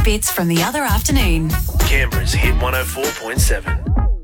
bits from the other afternoon. Canberra's Hit 104.7.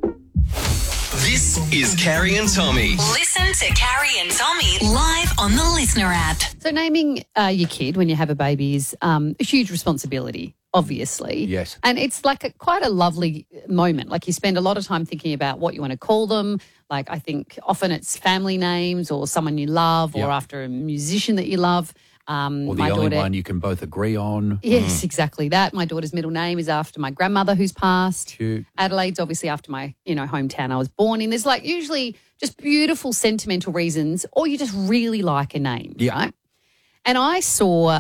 This is Carrie and Tommy. Listen to Carrie and Tommy live on the Listener app. So naming your kid when you have a baby is a huge responsibility, obviously. Yes. And it's like quite a lovely moment. Like you spend a lot of time thinking about what you want to call them. Like I think often it's family names or someone you love or after a musician that you love. Or the only one you can both agree on. Yes, exactly that. My daughter's middle name is after my grandmother who's passed. Cute. Adelaide's obviously after my, hometown I was born in. There's like usually just beautiful sentimental reasons or you just really like a name, right? And I saw,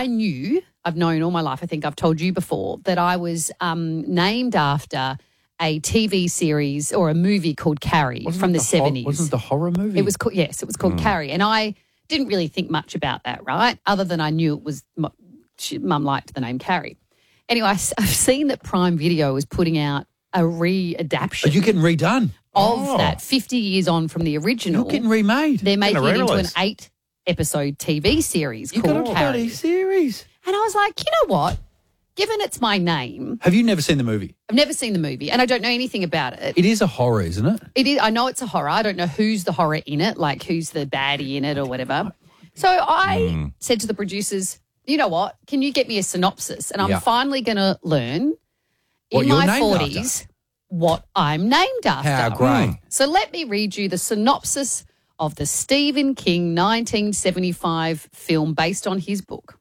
I've known all my life, I think I've told you before, that I was named after a TV series or a movie called Carrie from the 70s. Wasn't it the horror movie? It was called, yes, it was called Carrie. And I didn't really think much about that, right? Other than I knew it was, Mum liked the name Carrie. Anyway, I've seen that Prime Video is putting out a readaptation. Are you getting redone? Of that, 50 years on from the original. You're getting remade. They're making it into an re-release. 8-episode TV series You called got a Carrie. bloody series. And I was like, you know what? Given it's my name, Have you never seen the movie? I've never seen the movie and I don't know anything about it. It is a horror, isn't it? It is. I know it's a horror. I don't know who's the horror in it, like who's the baddie in it or whatever. So I said to the producers, you know what? Can you get me a synopsis? And I'm finally going to learn What in you're my named 40s what I'm named after. How great. So let me read you the synopsis of the Stephen King 1975 film based on his book.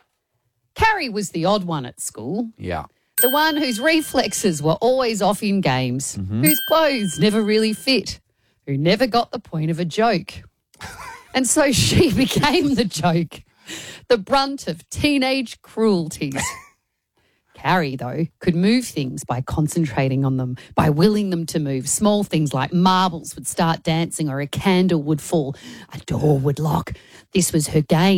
Carrie was the odd one at school. Yeah. The one whose reflexes were always off in games, whose clothes never really fit, who never got the point of a joke. And so she became the joke, the brunt of teenage cruelties. Carrie, though, could move things by concentrating on them, by willing them to move. Small things like marbles would start dancing or a candle would fall, a door would lock. This was her game.